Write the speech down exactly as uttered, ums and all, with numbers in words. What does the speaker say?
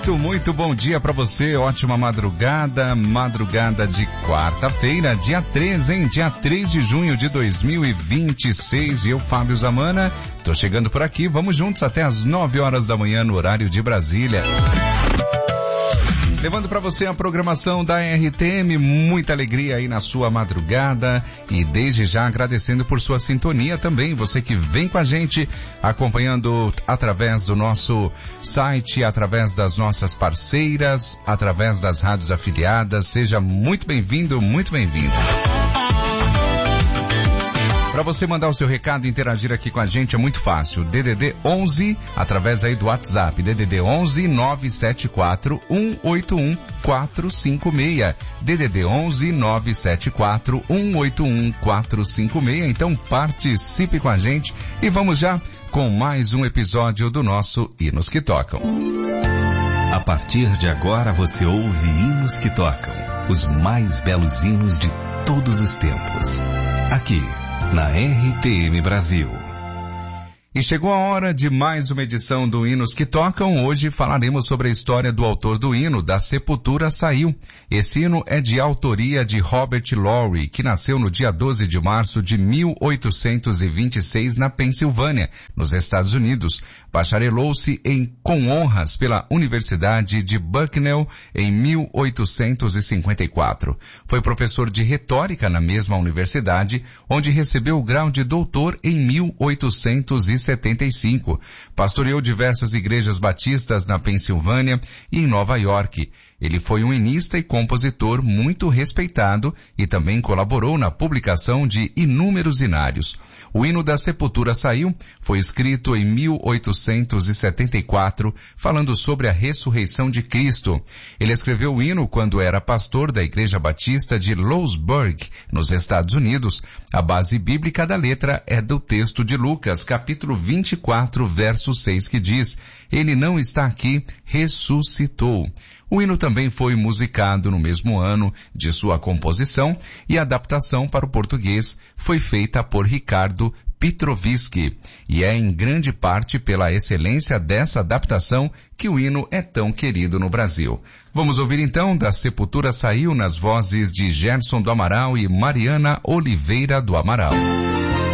Muito, muito bom dia para você, ótima madrugada, madrugada de quarta-feira, dia treze, hein? Dia três de junho de dois mil e vinte e seis, e eu, Fábio Zamana, tô chegando por aqui, vamos juntos até as nove horas da manhã no horário de Brasília. Levando para você a programação da R T M, muita alegria aí na sua madrugada e desde já agradecendo por sua sintonia também, você que vem com a gente acompanhando através do nosso site, através das nossas parceiras, através das rádios afiliadas, seja muito bem-vindo, muito bem-vinda. Para você mandar o seu recado e interagir aqui com a gente é muito fácil. D D D onze, através aí do WhatsApp. D D D onze nove sete quatro um oito um quatro cinco seis. D D D onze nove sete quatro um oito um quatro cinco seis. Então participe com a gente e vamos já com mais um episódio do nosso Hinos que Tocam. A partir de agora você ouve Hinos que Tocam. Os mais belos hinos de todos os tempos. Aqui na R T M Brasil. E chegou a hora de mais uma edição do Hinos que Tocam. Hoje falaremos sobre a história do autor do hino, Da Sepultura Saiu. Esse hino é de autoria de Robert Lowry, que nasceu no dia doze de março de mil oitocentos e vinte e seis na Pensilvânia, nos Estados Unidos. Bacharelou-se em com honras pela Universidade de Bucknell em mil oitocentos e cinquenta e quatro. Foi professor de retórica na mesma universidade, onde recebeu o grau de doutor em mil oitocentos e setenta e cinco. Pastoreou diversas igrejas batistas na Pensilvânia e em Nova York. Ele foi um hinista e compositor muito respeitado e também colaborou na publicação de inúmeros hinários. O hino Da Sepultura Saiu foi escrito em mil oitocentos e setenta e quatro, falando sobre a ressurreição de Cristo. Ele escreveu o hino quando era pastor da Igreja Batista de Louisburg, nos Estados Unidos. A base bíblica da letra é do texto de Lucas, capítulo vinte e quatro, verso seis, que diz: Ele não está aqui, ressuscitou. O hino também foi musicado no mesmo ano de sua composição e a adaptação para o português foi feita por Ricardo Pitrovisky, e é em grande parte pela excelência dessa adaptação que o hino é tão querido no Brasil. Vamos ouvir então Da Sepultura Saiu nas vozes de Gerson do Amaral e Mariana Oliveira do Amaral.